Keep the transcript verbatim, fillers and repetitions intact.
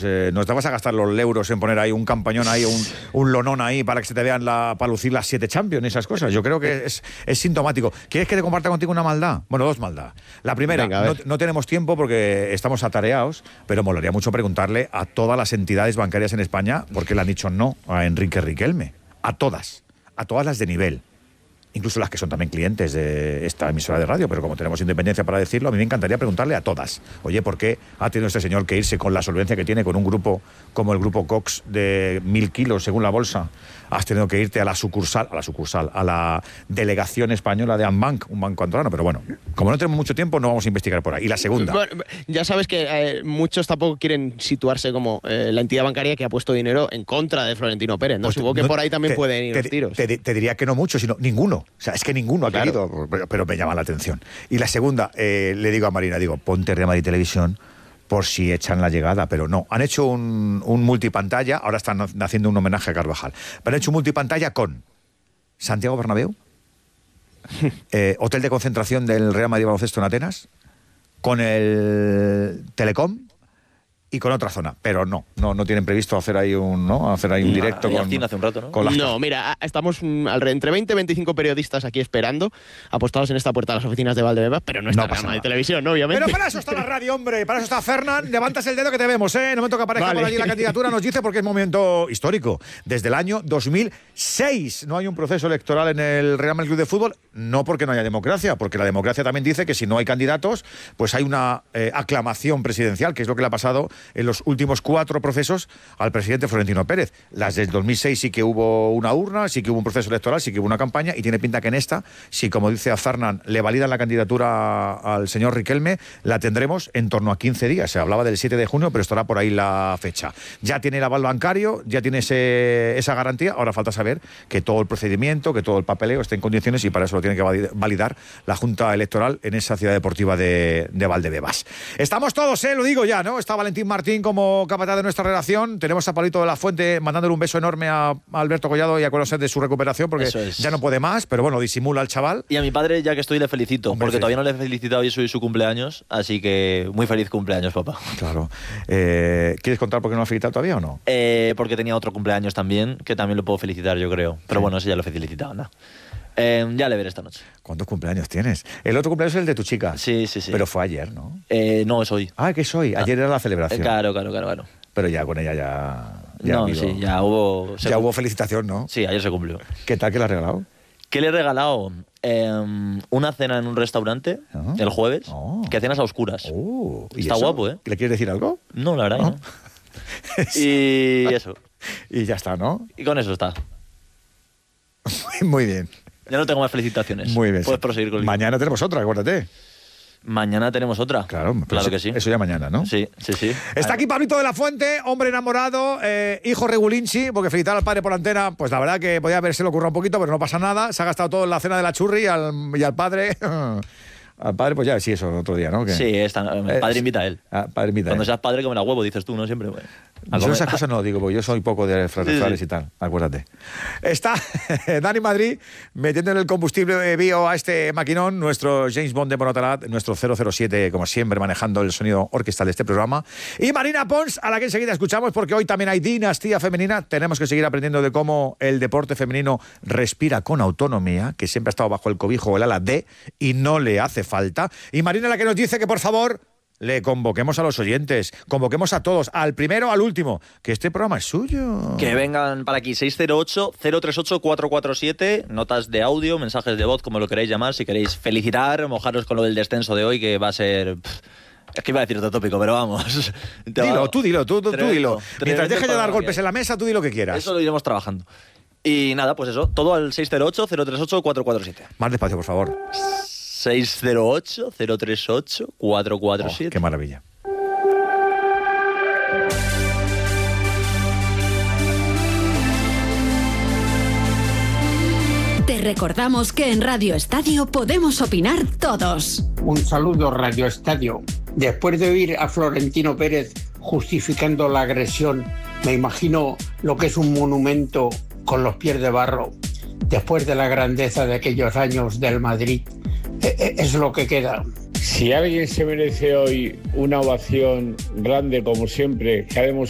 eh, ¿no te vas a gastar los euros en poner ahí un campañón ahí, un, un lonón ahí para que se te vean la, para lucir las siete Champions y esas cosas? Yo creo que es, es sintomático. ¿Quieres que te comparta contigo una maldad? Bueno, dos maldad. La primera, Venga, no, no tenemos tiempo porque estamos atareados, pero molaría mucho preguntarle a todas las entidades bancarias en España por qué le han dicho no a Enrique Riquelme. A todas, a todas las de nivel. Incluso las que son también clientes de esta emisora de radio, pero como tenemos independencia para decirlo, a mí me encantaría preguntarle a todas, oye, ¿por qué ha tenido este señor que irse con la solvencia que tiene con un grupo como el grupo Cox de mil kilos según la bolsa? Has tenido que irte a la sucursal, a la sucursal, a la delegación española de Ambank, un banco andorrano, pero bueno, como no tenemos mucho tiempo, no vamos a investigar por ahí. Y la segunda. Bueno, ya sabes que eh, muchos tampoco quieren situarse como eh, la entidad bancaria que ha puesto dinero en contra de Florentino Pérez, ¿no? Pues Supongo que no, por ahí también te, pueden ir te, los tiros. Te, te, te diría que no mucho, sino ninguno. O sea, es que ninguno ha claro. querido, pero, pero me llama la atención. Y la segunda, eh, le digo a Marina, digo, ponte Real Madrid Televisión por si echan la llegada, pero no. Han hecho un, un multipantalla, ahora están haciendo un homenaje a Carvajal, pero han hecho un multipantalla con Santiago Bernabéu, eh, hotel de concentración del Real Madrid Baloncesto en Atenas, con el Telecom y con otra zona, pero no, no, no tienen previsto hacer ahí un, ¿no? hacer ahí un directo no, con, hace un rato, ¿no? con las... No, mira, estamos entre veinte y veinticinco periodistas aquí esperando, apostados en esta puerta de las oficinas de Valdebebas, pero no está no Real de Televisión, ¿no? Obviamente. Pero para eso está la radio, hombre, para eso está Fernán, levantas el dedo que te vemos, ¿eh? No me toca aparezca vale. por allí la candidatura, nos dice porque es momento histórico. Desde el año dos mil seis no hay un proceso electoral en el Real Madrid Club de Fútbol, no porque no haya democracia, porque la democracia también dice que si no hay candidatos, pues hay una eh, aclamación presidencial, que es lo que le ha pasado en los últimos cuatro procesos al presidente Florentino Pérez. Las del dos mil seis sí que hubo una urna, sí que hubo un proceso electoral, sí que hubo una campaña, y tiene pinta que en esta, si como dice Azarnan, le validan la candidatura al señor Riquelme, la tendremos en torno a quince días. Se hablaba del siete de junio, pero estará por ahí la fecha. Ya tiene el aval bancario, ya tiene ese, esa garantía, ahora falta saber que todo el procedimiento, que todo el papeleo esté en condiciones, y para eso lo tiene que validar la Junta Electoral en esa ciudad deportiva de, de Valdebebas. Estamos todos, eh, lo digo ya, ¿no? Está Valentín Martín como capataz de nuestra redacción. Tenemos a Pablito de la Fuente mandándole un beso enorme a, a Alberto Collado y a conocer de su recuperación, porque es. ya no puede más, pero bueno, disimula al chaval. Y a mi padre, ya que estoy, le felicito, Hombre, porque feliz. todavía no le he felicitado, hoy es su cumpleaños, así que muy feliz cumpleaños, papá. Claro. Eh, ¿Quieres contar por qué no lo has felicitado todavía o no? Eh, porque tenía otro cumpleaños también, que también lo puedo felicitar, yo creo. Pero sí. bueno, ese ya lo he felicitado, ¿no? Eh, ya le veré esta noche. ¿Cuántos cumpleaños tienes? El otro cumpleaños es el de tu chica. Sí, sí, sí. Pero fue ayer, ¿no? Eh, no, es hoy. Ah, ¿qué es hoy? Ayer ah. era la celebración. Eh, claro, claro, claro, claro. Pero ya con ella ya... ya no, habido, sí, ya hubo... Ya hubo felicitación, ¿no? Sí, ayer se cumplió. ¿Qué tal que le has regalado? ¿Qué le he regalado? Eh, una cena en un restaurante oh. el jueves, oh. que cenas a oscuras. Oh. ¿Y Está eso? guapo, ¿eh? ¿Le quieres decir algo? No, la verdad ¿No? que no. Y eso. Y ya está, ¿no? Y con eso está. Muy bien. Ya no tengo más felicitaciones. Muy bien. Puedes proseguir con el... Mañana tenemos otra, acuérdate. Mañana tenemos otra. Claro, claro eso, que sí. Eso ya mañana, ¿no? Sí, sí, sí. Está aquí Pablito de la Fuente, hombre enamorado, eh, hijo regulinchi, porque felicitar al padre por antena, pues la verdad que podía haberse le ocurrido un poquito, pero no pasa nada. Se ha gastado todo en la cena de la churri y al, y al padre... Al padre, pues ya, sí, eso otro día, ¿no? ¿Qué? Sí, está, el padre invita a él. Ah, padre invita Cuando a él. seas padre, come la huevo, dices tú, ¿no? Siempre, bueno. Yo esas cosas no lo digo, porque yo soy poco de refranes sí, sí. y tal, acuérdate. Está Dani Madrid metiendo en el combustible bio a este maquinón, nuestro James Bond de Monotarat, nuestro cero cero siete, como siempre, manejando el sonido orquestal de este programa. Y Marina Pons, a la que enseguida escuchamos, porque hoy también hay dinastía femenina. Tenemos que seguir aprendiendo de cómo el deporte femenino respira con autonomía, que siempre ha estado bajo el cobijo o el ala D, y no le hace falta. Y Marina la que nos dice que, por favor, le convoquemos a los oyentes, convoquemos a todos, al primero, al último, que este programa es suyo. Que vengan para aquí, seis cero ocho, cero tres ocho, cuatro cuatro siete, notas de audio, mensajes de voz, como lo queréis llamar, si queréis felicitar, mojaros con lo del descenso de hoy, que va a ser... Pff, es que iba a decir otro tópico, pero vamos. Dilo, tú dilo, tú, tú, tremendo, tú dilo. Mientras deje de dar golpes que... en la mesa, tú di lo que quieras. Eso lo iremos trabajando. Y nada, pues eso, todo al seis cero ocho, cero tres ocho, cuatro cuatro siete. Más despacio, por favor. seis cero ocho, cero tres ocho, cuatro cuatro siete. Oh, qué maravilla. Te recordamos que en Radio Estadio podemos opinar todos. Un saludo, Radio Estadio. Después de oír a Florentino Pérez justificando la agresión, me imagino lo que es un monumento con los pies de barro. Después de la grandeza de aquellos años del Madrid, es lo que queda. Si alguien se merece hoy una ovación grande, como siempre, que ha demostrado